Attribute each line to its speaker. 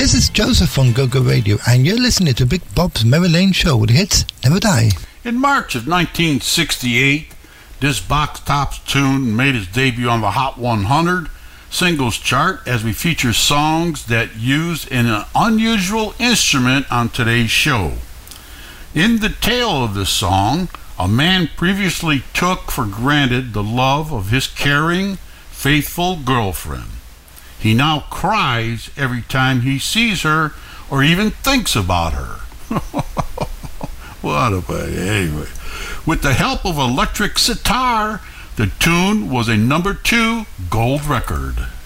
Speaker 1: This is Joseph on Go-Go Radio, and you're listening to Big Bob's Memory Lane Show, where the hits never die.
Speaker 2: In March of 1968, this box tops tune made its debut on the Hot 100 singles chart as we feature songs that use an unusual instrument on today's show. In the tale of this song, a man previously took for granted the love of his caring, faithful girlfriend. He now cries every time he sees her or even thinks about her. What a bag. Anyway, with the help of electric sitar, the tune was a number 2 gold record.